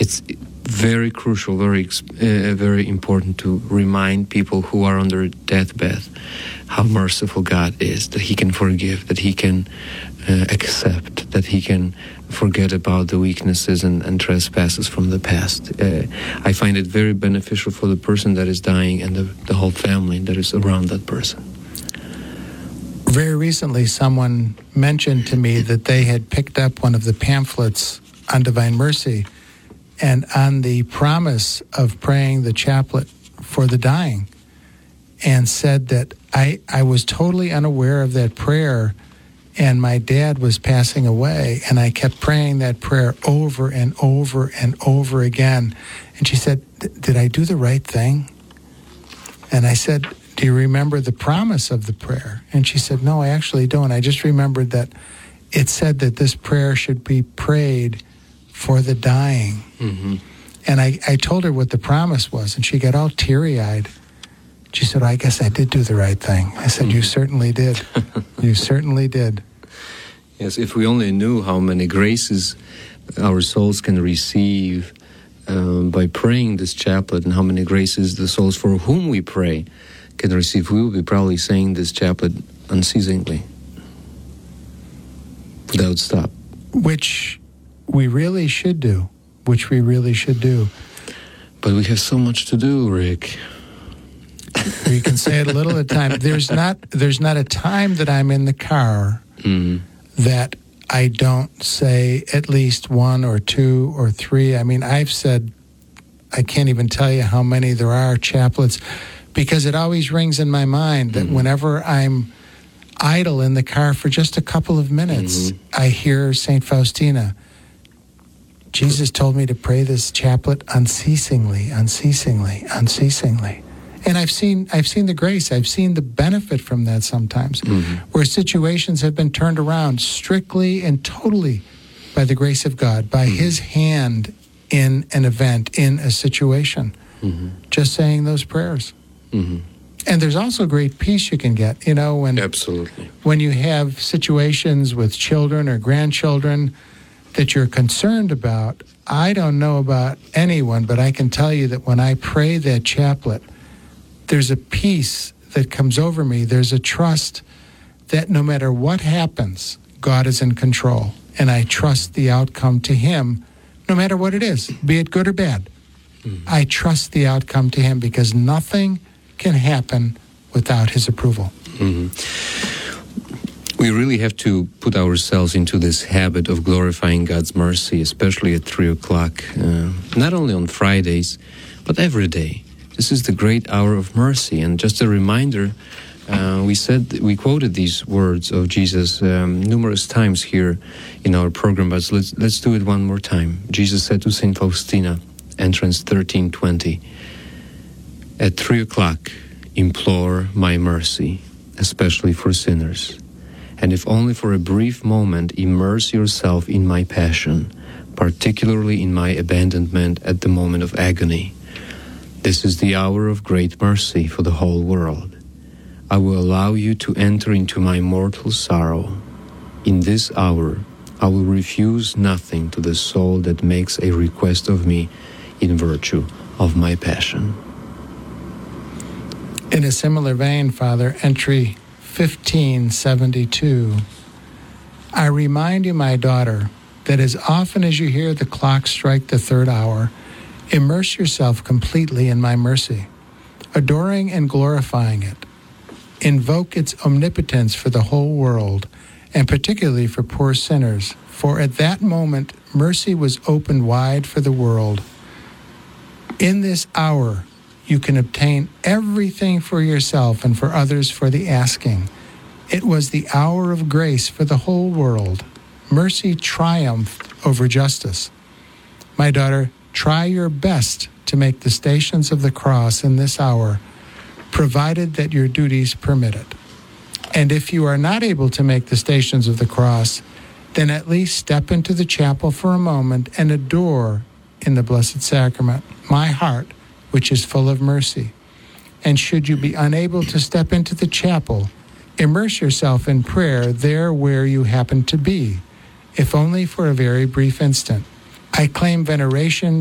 it's very crucial, very important to remind people who are on their deathbed how merciful God is, that He can forgive, that He can accept, that He can forget about the weaknesses and trespasses from the past. I find it very beneficial for the person that is dying and the whole family that is around that person. Very recently, someone mentioned to me that they had picked up one of the pamphlets on Divine Mercy, and on the promise of praying the chaplet for the dying, and said that I was totally unaware of that prayer, and my dad was passing away, and I kept praying that prayer over and over and over again. And she said, did I do the right thing? And I said, do you remember the promise of the prayer? And she said, no, I actually don't. I just remembered that it said that this prayer should be prayed for the dying. Mm-hmm. And I told her what the promise was, and she got all teary-eyed. She said, I guess I did do the right thing. I said, you certainly did. You certainly did. Yes, if we only knew how many graces our souls can receive by praying this chaplet, and how many graces the souls for whom we pray can receive, we will be probably saying this chaplet unceasingly, without stop. Which we really should do. But we have so much to do, Rick. You can say it a little at a time. There's not a time that I'm in the car that I don't say at least one or two or three. I mean, I've said, I can't even tell you how many there are chaplets, because it always rings in my mind that whenever I'm idle in the car for just a couple of minutes, I hear St. Faustina. Jesus told me to pray this chaplet unceasingly. And I've seen the grace. I've seen the benefit from that sometimes, where situations have been turned around strictly and totally by the grace of God, by His hand in an event, in a situation, just saying those prayers. And there's also great peace you can get, Absolutely. When you have situations with children or grandchildren that you're concerned about. I don't know about anyone, but I can tell you that when I pray that chaplet, there's a peace that comes over me. There's a trust that no matter what happens, God is in control. And I trust the outcome to Him, no matter what it is, be it good or bad. I trust the outcome to Him, because nothing can happen without His approval. We really have to put ourselves into this habit of glorifying God's mercy, especially at 3 o'clock, not only on Fridays, but every day. This is the great hour of mercy. And just a reminder, we quoted these words of Jesus numerous times here in our program, but let's do it one more time. Jesus said to St. Faustina, entrance 1320, at 3 o'clock, implore my mercy, especially for sinners. And if only for a brief moment, immerse yourself in my passion, particularly in my abandonment at the moment of agony. This is the hour of great mercy for the whole world. I will allow you to enter into my mortal sorrow. In this hour, I will refuse nothing to the soul that makes a request of me in virtue of my passion. In a similar vein, Father, entry 1572, I remind you, my daughter, that as often as you hear the clock strike the third hour, immerse yourself completely in my mercy, adoring and glorifying it. Invoke its omnipotence for the whole world, and particularly for poor sinners, for at that moment mercy was opened wide for the world. In this hour, you can obtain everything for yourself and for others for the asking. It was the hour of grace for the whole world. Mercy triumphed over justice. My daughter, try your best to make the Stations of the Cross in this hour, provided that your duties permit it. And if you are not able to make the Stations of the Cross, then at least step into the chapel for a moment and adore in the Blessed Sacrament my heart, which is full of mercy. And should you be unable to step into the chapel, immerse yourself in prayer there where you happen to be, if only for a very brief instant. I claim veneration